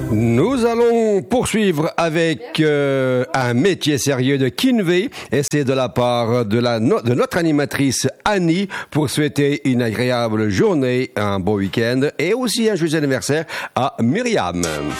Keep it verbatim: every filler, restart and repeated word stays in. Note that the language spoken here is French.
Nous allons poursuivre avec euh, un métier sérieux de Kinvey et c'est de la part de, la, no- de notre animatrice Annie pour souhaiter une agréable journée, un beau week-end et aussi un joyeux anniversaire à Myriam.